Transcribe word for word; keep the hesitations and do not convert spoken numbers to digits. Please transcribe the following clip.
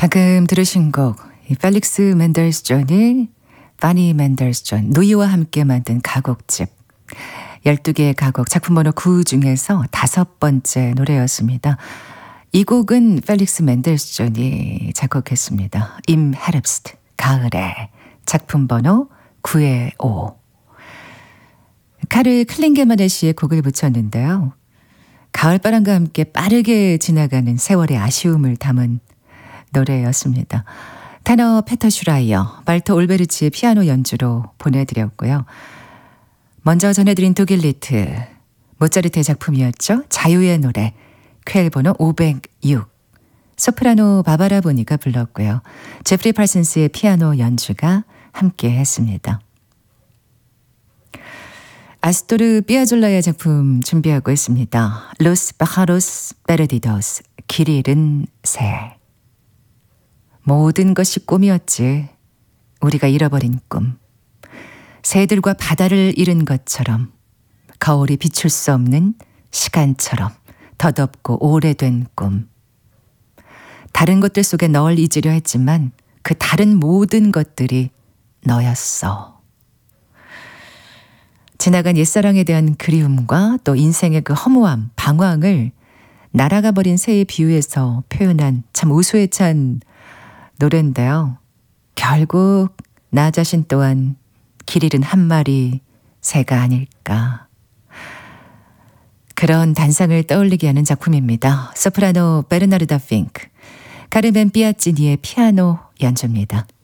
방금 들으신 곡, 이 펠릭스 맨델스 존이 파니 맨델스 존, 누이와 함께 만든 가곡집. 열두 개의 가곡, 작품 번호 구 중에서 다섯 번째 노래였습니다. 이 곡은 펠릭스 맨델스 존이 작곡했습니다. 임 헤rbst, 가을에, 작품 번호 구의 오. 카르 클링게만의 시에 곡을 붙였는데요. 가을바람과 함께 빠르게 지나가는 세월의 아쉬움을 담은 노래였습니다. 테너 페터 슈라이어, 발터 올베르치의 피아노 연주로 보내드렸고요. 먼저 전해드린 독일 리트, 모차르트의 작품이었죠. 자유의 노래, 퀘일 번호 오백육. 소프라노 바바라 보니가 불렀고요. 제프리 팔슨스의 피아노 연주가 함께 했습니다. 아스토르 피아졸라의 작품 준비하고 있습니다. 로스 바하로스 베르디도스, 길 잃은 새. 모든 것이 꿈이었지. 우리가 잃어버린 꿈. 새들과 바다를 잃은 것처럼, 거울이 비출 수 없는 시간처럼 더덥고 오래된 꿈. 다른 것들 속에 널 잊으려 했지만 그 다른 모든 것들이 너였어. 지나간 옛사랑에 대한 그리움과 또 인생의 그 허무함, 방황을 날아가 버린 새에 비유해서 표현한 참 우수에 찬 노래인데요. 결국 나 자신 또한 길 잃은 한 마리 새가 아닐까. 그런 단상을 떠올리게 하는 작품입니다. 소프라노 베르나르다 핑크, 카르멘 삐아찌니의 피아노 연주입니다.